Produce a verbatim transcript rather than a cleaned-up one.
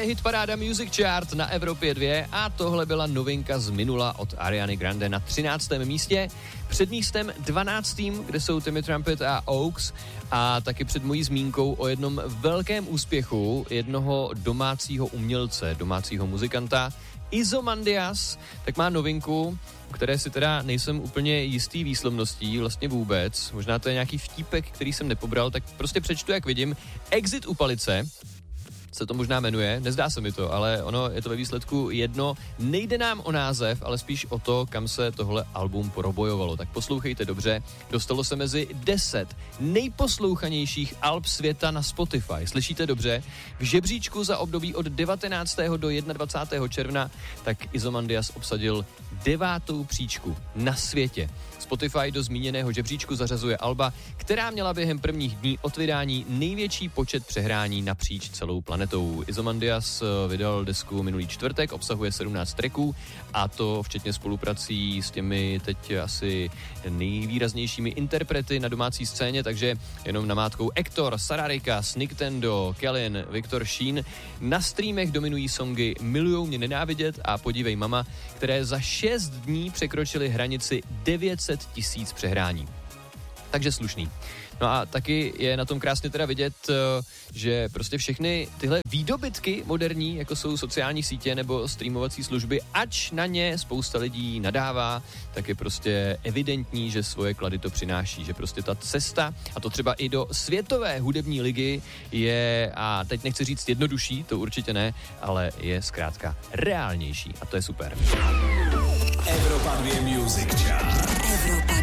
hitparáda Music Chart na Evropě dva a tohle byla novinka z minula od Ariany Grande na třináctém místě. Před místem dvanáctým, kde jsou Timmy Trumpet a Oaks, a taky před mojí zmínkou o jednom velkém úspěchu jednoho domácího umělce, domácího muzikanta, Izomandias, tak má novinku, o které si teda nejsem úplně jistý výslovností vlastně vůbec. Možná to je nějaký vtípek, který jsem nepobral, tak prostě přečtu, jak vidím. Exit u palice se to možná jmenuje, nezdá se mi to, ale ono je to ve výsledku jedno. Nejde nám o název, ale spíš o to, kam se tohle album probojovalo. Tak poslouchejte dobře, dostalo se mezi deset nejposlouchanějších alb světa na Spotify. Slyšíte dobře? V žebříčku za období od devatenáctého do dvacátého prvního června tak Izomandias obsadil devátou příčku na světě. Spotify do zmíněného žebříčku zařazuje alba, která měla během prvních dní od vydání největší počet přehrání napříč celou planetou. Izomandias vydal desku minulý čtvrtek, obsahuje sedmnáct tracků a to včetně spoluprací s těmi teď asi nejvýraznějšími interprety na domácí scéně, takže jenom namátkou Ektor, Sararika, Sniktendo, Kellin, Viktor Sheen. Na streamech dominují songy Milujou mě nenávidět a Podívej mama, které za šest dní překročily hranici devět set tisíc přehrání. Takže slušný. No a taky je na tom krásně teda vidět, že prostě všechny tyhle výdobytky moderní, jako jsou sociální sítě nebo streamovací služby, ač na ně spousta lidí nadává, tak je prostě evidentní, že svoje klady to přináší, že prostě ta cesta, a to třeba i do světové hudební ligy je, a teď nechci říct jednodušší, to určitě ne, ale je zkrátka reálnější a to je super. Evropa dva Music Chart.